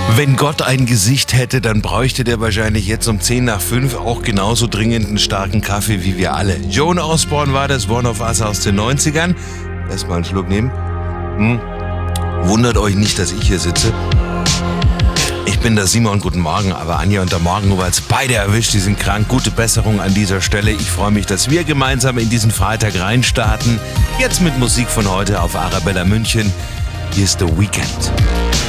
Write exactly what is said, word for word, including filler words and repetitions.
Wenn Gott ein Gesicht hätte, dann bräuchte der wahrscheinlich jetzt um zehn nach fünf auch genauso dringend einen starken Kaffee wie wir alle. Joan Osborne war das, One of Us aus den neunzigern. Erstmal einen Schluck nehmen. Hm. Wundert euch nicht, dass ich hier sitze. Ich bin der Simon, guten Morgen, aber Anja und der Morgenhuberts, beide erwischt, die sind krank. Gute Besserung an dieser Stelle. Ich freue mich, dass wir gemeinsam in diesen Freitag reinstarten. Jetzt mit Musik von heute auf Arabella München. Hier ist The Weeknd.